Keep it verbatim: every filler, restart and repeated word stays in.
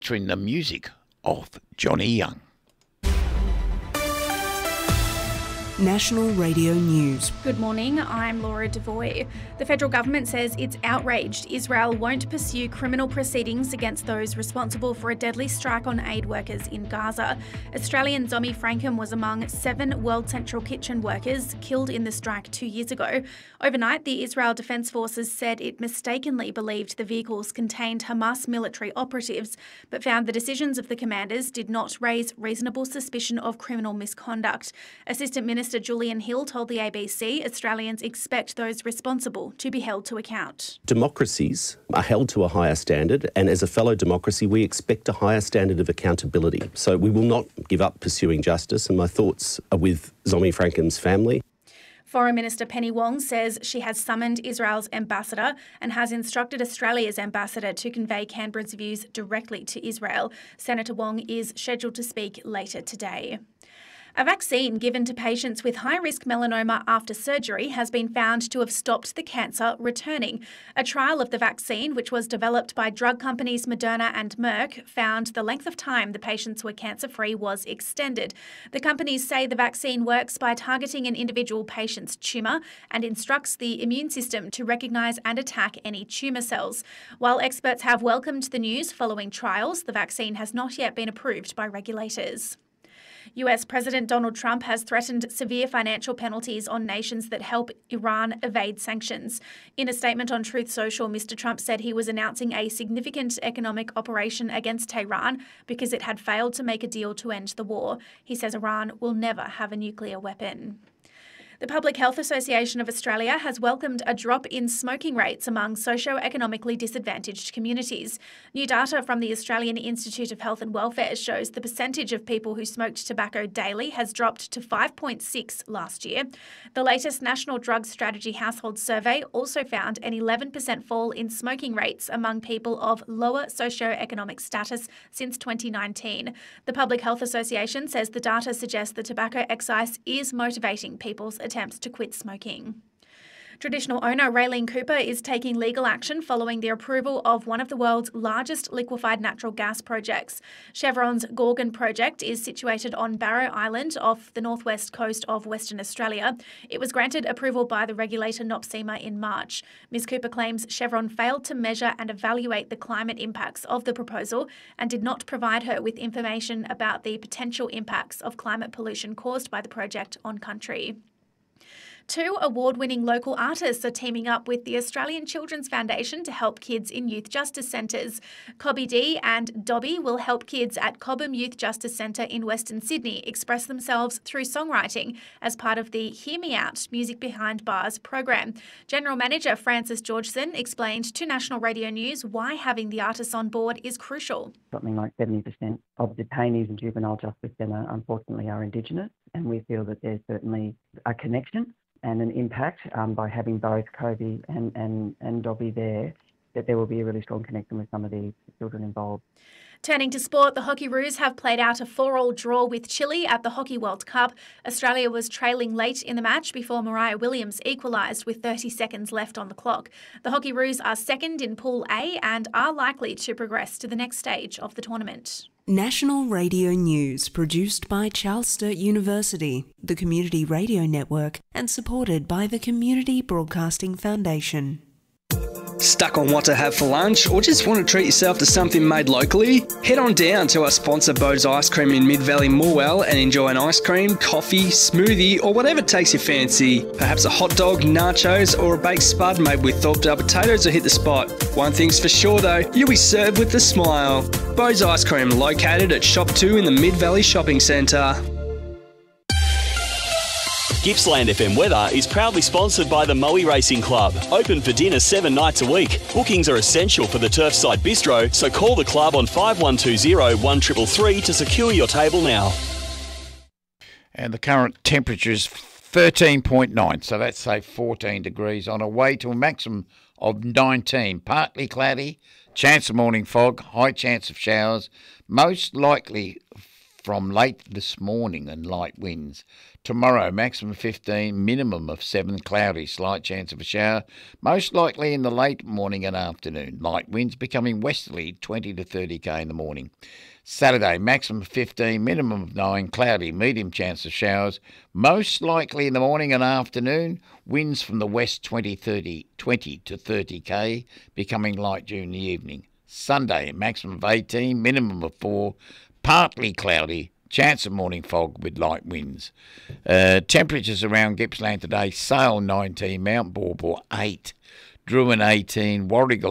featuring the music of Johnny Young. National Radio News. Good morning, I'm Laura Devoy. The federal government says it's outraged Israel won't pursue criminal proceedings against those responsible for a deadly strike on aid workers in Gaza. Australian Zomi Frankham was among seven World Central Kitchen workers killed in the strike two years ago. Overnight, the Israel Defence Forces said it mistakenly believed the vehicles contained Hamas military operatives, but found the decisions of the commanders did not raise reasonable suspicion of criminal misconduct. Assistant Minister Julian Hill told the A B C Australians expect those responsible to be held to account. Democracies are held to a higher standard, and as a fellow democracy, we expect a higher standard of accountability. So we will not give up pursuing justice, and my thoughts are with Zomi Frankham's family. Foreign Minister Penny Wong says she has summoned Israel's ambassador and has instructed Australia's ambassador to convey Canberra's views directly to Israel. Senator Wong is scheduled to speak later today. A vaccine given to patients with high-risk melanoma after surgery has been found to have stopped the cancer returning. A trial of the vaccine, which was developed by drug companies Moderna and Merck, found the length of time the patients were cancer-free was extended. The companies say the vaccine works by targeting an individual patient's tumour and instructs the immune system to recognise and attack any tumour cells. While experts have welcomed the news following trials, the vaccine has not yet been approved by regulators. U S President Donald Trump has threatened severe financial penalties on nations that help Iran evade sanctions. In a statement on Truth Social, Mister Trump said he was announcing a significant economic operation against Tehran because it had failed to make a deal to end the war. He says Iran will never have a nuclear weapon. The Public Health Association of Australia has welcomed a drop in smoking rates among socio-economically disadvantaged communities. New data from the Australian Institute of Health and Welfare shows the percentage of people who smoked tobacco daily has dropped to five point six last year. The latest National Drug Strategy Household Survey also found an eleven percent fall in smoking rates among people of lower socio-economic status since twenty nineteen. The Public Health Association says the data suggests the tobacco excise is motivating people's attempts to quit smoking. Traditional owner Raylene Cooper is taking legal action following the approval of one of the world's largest liquefied natural gas projects. Chevron's Gorgon project is situated on Barrow Island off the northwest coast of Western Australia. It was granted approval by the regulator NOPSEMA in March. Miz Cooper claims Chevron failed to measure and evaluate the climate impacts of the proposal and did not provide her with information about the potential impacts of climate pollution caused by the project on country. Two award-winning local artists are teaming up with the Australian Children's Foundation to help kids in youth justice centres. Cobby D and Dobby will help kids at Cobham Youth Justice Centre in Western Sydney express themselves through songwriting as part of the Hear Me Out Music Behind Bars program. General Manager Francis Georgeson explained to National Radio News why having the artists on board is crucial. Something like seventy percent of detainees in Juvenile Justice Centre unfortunately are Indigenous, and we feel that there's certainly a connection and an impact um, by having both Cobby and, and, and Dobby there, that there will be a really strong connection with some of the children involved. Turning to sport, the Hockeyroos have played out a four-all draw with Chile at the Hockey World Cup. Australia was trailing late in the match before Mariah Williams equalised with thirty seconds left on the clock. The Hockeyroos are second in Pool A and are likely to progress to the next stage of the tournament. National Radio News, produced by Charles Sturt University, the Community Radio Network, and supported by the Community Broadcasting Foundation. Stuck on what to have for lunch, or just want to treat yourself to something made locally? Head on down to our sponsor Bo's Ice Cream in Mid-Valley Morwell and enjoy an ice cream, coffee, smoothie or whatever takes your fancy. Perhaps a hot dog, nachos or a baked spud made with thawed up potatoes will hit the spot. One thing's for sure though, you'll be served with a smile. Bo's Ice Cream, located at Shop two in the Mid-Valley Shopping Centre. Gippsland F M Weather is proudly sponsored by the Moe Racing Club. Open for dinner seven nights a week. Bookings are essential for the Turfside Bistro, so call the club on five one two zero, one three three three to secure your table now. And the current temperature is thirteen point nine, so that's say fourteen degrees, on a way to a maximum of nineteen. Partly cloudy, chance of morning fog, high chance of showers, most likely from late this morning and light winds. Tomorrow, maximum fifteen, minimum of seven, cloudy, slight chance of a shower, most likely in the late morning and afternoon. Light winds becoming westerly, twenty to thirty k in the morning. Saturday, maximum of fifteen, minimum of nine, cloudy, medium chance of showers, most likely in the morning and afternoon. Winds from the west twenty, thirty, twenty to thirty k, becoming light during the evening. Sunday, maximum of eighteen, minimum of four, partly cloudy, chance of morning fog with light winds. Uh, temperatures around Gippsland today: Sale nineteen, Mount Baw Baw eight, Druin eighteen, Warragul